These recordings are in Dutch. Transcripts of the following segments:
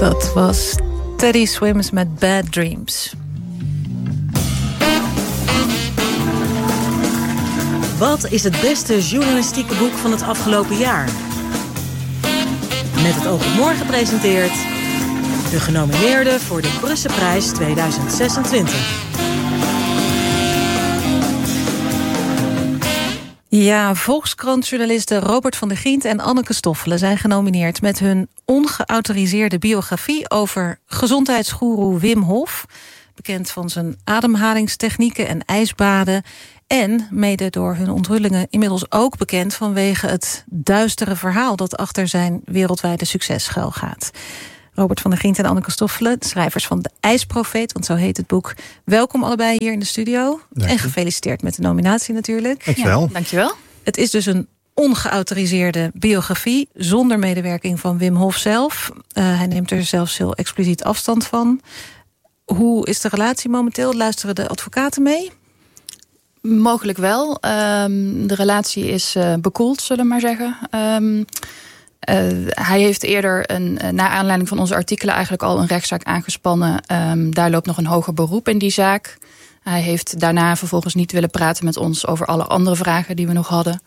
Dat was Teddy Swims met Bad Dreams. Wat is het beste journalistieke boek van het afgelopen jaar? Met het oog op morgen presenteert de genomineerden voor de Brusselprijs 2026. Ja, Volkskrant-journalisten Robert van der Gindt en Anneke Stoffelen zijn genomineerd met hun ongeautoriseerde biografie over gezondheidsgoeroe Wim Hof, bekend van zijn ademhalingstechnieken en ijsbaden, en mede door hun onthullingen inmiddels ook bekend vanwege het duistere verhaal dat achter zijn wereldwijde succes schuilgaat. Robert van der Gindt en Anneke Stoffelen, schrijvers van De IJsprofeet, want zo heet het boek. Welkom allebei hier in de studio. En gefeliciteerd met de nominatie natuurlijk. Dankjewel. Ja, dankjewel. Het is dus een ongeautoriseerde biografie zonder medewerking van Wim Hof zelf. Hij neemt er zelfs heel expliciet afstand van. Hoe is de relatie momenteel? Luisteren de advocaten mee? Mogelijk wel. De relatie is bekoeld, zullen we maar zeggen. Hij heeft eerder, naar aanleiding van onze artikelen, eigenlijk al een rechtszaak aangespannen. Daar loopt nog een hoger beroep in die zaak. Hij heeft daarna vervolgens niet willen praten met ons over alle andere vragen die we nog hadden.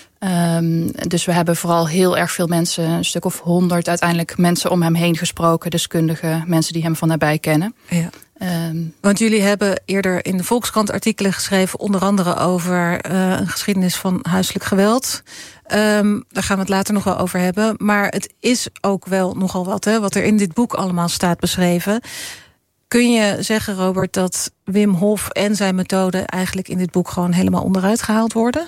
Dus we hebben vooral heel erg veel mensen, een stuk of 100 uiteindelijk mensen om hem heen gesproken. Deskundigen, mensen die hem van nabij kennen. Ja. Want jullie hebben eerder in de Volkskrant artikelen geschreven, onder andere over een geschiedenis van huiselijk geweld. Daar gaan we het later nog wel over hebben. Maar het is ook wel nogal wat, hè, wat er in dit boek allemaal staat beschreven. Kun je zeggen, Robert, dat Wim Hof en zijn methode eigenlijk in dit boek gewoon helemaal onderuit gehaald worden?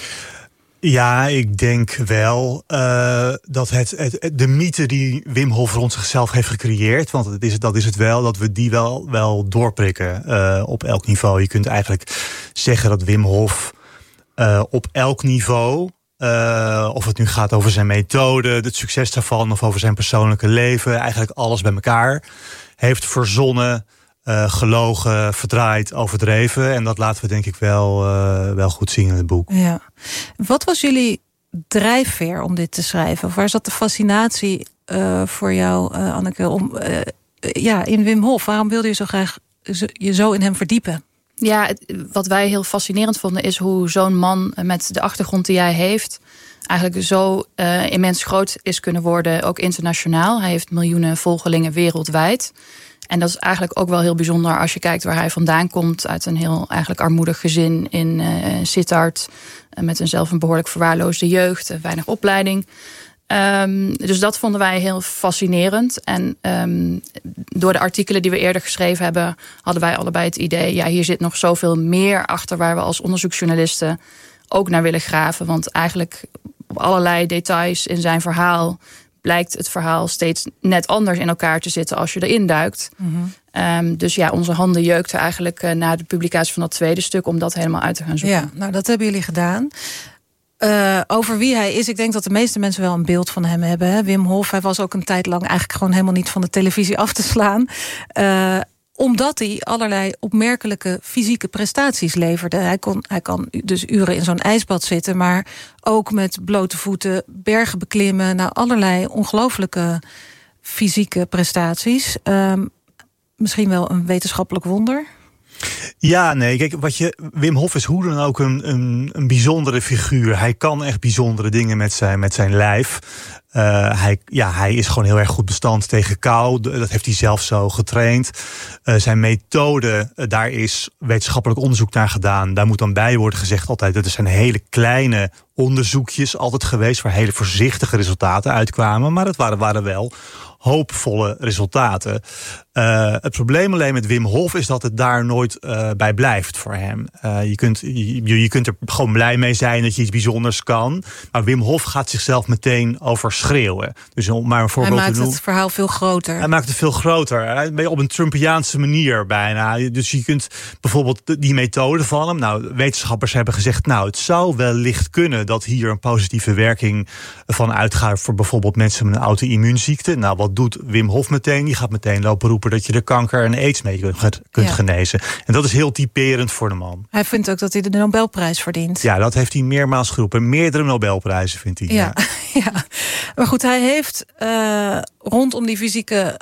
Ja, ik denk wel dat de mythe die Wim Hof rond zichzelf heeft gecreëerd, want dat is het wel, dat we die wel doorprikken op elk niveau. Je kunt eigenlijk zeggen dat Wim Hof op elk niveau, of het nu gaat over zijn methode, het succes daarvan, of over zijn persoonlijke leven, eigenlijk alles bij elkaar heeft verzonnen, gelogen, verdraaid, overdreven. En dat laten we denk ik wel goed zien in het boek. Ja. Wat was jullie drijfveer om dit te schrijven? Of waar zat de fascinatie voor jou, Anneke, in Wim Hof? Waarom wilde je zo graag je zo in hem verdiepen? Ja, wat wij heel fascinerend vonden is hoe zo'n man met de achtergrond die hij heeft eigenlijk zo immens groot is kunnen worden, ook internationaal. Hij heeft miljoenen volgelingen wereldwijd. En dat is eigenlijk ook wel heel bijzonder als je kijkt waar hij vandaan komt. Uit een heel eigenlijk armoedig gezin in Sittard. Met zelf een behoorlijk verwaarloosde jeugd. Weinig opleiding. Dus dat vonden wij heel fascinerend. En door de artikelen die we eerder geschreven hebben, hadden wij allebei het idee, ja, hier zit nog zoveel meer achter waar we als onderzoeksjournalisten ook naar willen graven. Want eigenlijk op allerlei details in zijn verhaal blijkt het verhaal steeds net anders in elkaar te zitten als je erin duikt. Mm-hmm. Dus ja, onze handen jeukten eigenlijk na de publicatie van dat tweede stuk om dat helemaal uit te gaan zoeken. Ja, nou dat hebben jullie gedaan. Over wie hij is, ik denk dat de meeste mensen wel een beeld van hem hebben. Hè? Wim Hof, hij was ook een tijd lang eigenlijk gewoon helemaal niet van de televisie af te slaan. Omdat hij allerlei opmerkelijke fysieke prestaties leverde. Hij kan dus uren in zo'n ijsbad zitten, maar ook met blote voeten bergen beklimmen. Nou, allerlei ongelooflijke fysieke prestaties. Misschien wel een wetenschappelijk wonder. Ja, nee, kijk, Wim Hof is hoe dan ook een bijzondere figuur. Hij kan echt bijzondere dingen met zijn lijf. Hij is gewoon heel erg goed bestand tegen kou. Dat heeft hij zelf zo getraind. Zijn methode, daar is wetenschappelijk onderzoek naar gedaan. Daar moet dan bij worden gezegd altijd, dat zijn hele kleine onderzoekjes altijd geweest, waar hele voorzichtige resultaten uitkwamen. Maar het waren wel hoopvolle resultaten. Het probleem alleen met Wim Hof is dat het daar nooit bij blijft voor hem. Je kunt er gewoon blij mee zijn dat je iets bijzonders kan. Maar Wim Hof gaat zichzelf meteen overschreeuwen. Dus om maar een voorbeeld te noemen. Hij maakt het verhaal veel groter. Hij maakt het veel groter. Op een Trumpiaanse manier bijna. Dus je kunt bijvoorbeeld die methode van hem. Nou, wetenschappers hebben gezegd, nou, het zou wellicht kunnen dat hier een positieve werking van uitgaat voor bijvoorbeeld mensen met een auto-immuunziekte. Nou, wat doet Wim Hof meteen? Die gaat meteen lopen roepen dat je de kanker en aids mee kunt genezen. En dat is heel typerend voor de man. Hij vindt ook dat hij de Nobelprijs verdient. Ja, dat heeft hij meermaals geroepen. Meerdere Nobelprijzen vindt hij. Ja. Maar goed, hij heeft rondom die fysieke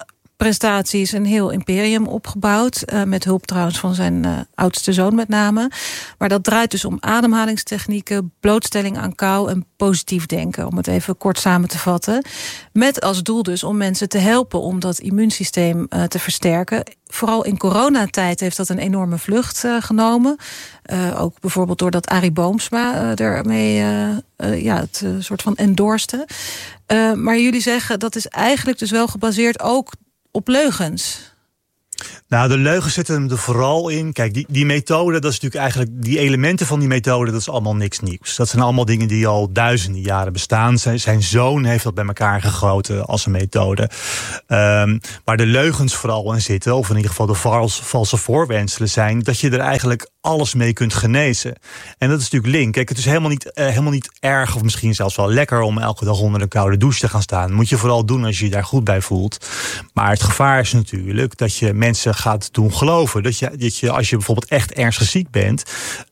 prestaties een heel imperium opgebouwd. Met hulp trouwens van zijn oudste zoon met name. Maar dat draait dus om ademhalingstechnieken, blootstelling aan kou en positief denken. Om het even kort samen te vatten. Met als doel dus om mensen te helpen om dat immuunsysteem te versterken. Vooral in coronatijd heeft dat een enorme vlucht genomen. Ook bijvoorbeeld doordat Arie Boomsma ermee het soort van endorste. Maar jullie zeggen dat is eigenlijk dus wel gebaseerd ook op leugens. Nou, de leugens zitten hem er vooral in. Kijk, die methode, dat is natuurlijk eigenlijk... die elementen van die methode, dat is allemaal niks nieuws. Dat zijn allemaal dingen die al duizenden jaren bestaan. Zijn zoon heeft dat bij elkaar gegoten als een methode. Waar de leugens vooral in zitten... of in ieder geval de valse voorwendselen zijn... dat je er eigenlijk alles mee kunt genezen. En dat is natuurlijk link. Kijk, het is helemaal niet erg... of misschien zelfs wel lekker om elke dag onder een koude douche te gaan staan. Dat moet je vooral doen als je je daar goed bij voelt. Maar het gevaar is natuurlijk dat je mensen gaat doen geloven. Dat je als je bijvoorbeeld echt ernstig ziek bent...